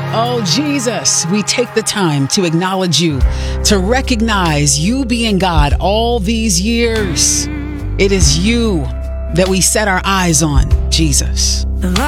Oh, Jesus, we take the time to acknowledge you, to recognize you being God all these years. It is you that we set our eyes on, Jesus.